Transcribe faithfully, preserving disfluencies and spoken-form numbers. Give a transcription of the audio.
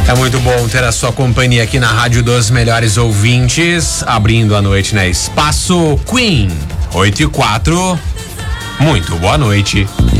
É muito bom ter a sua companhia aqui na Rádio dos Melhores Ouvintes, abrindo a noite, né? Espaço Queen, oito e quatro. Muito boa noite.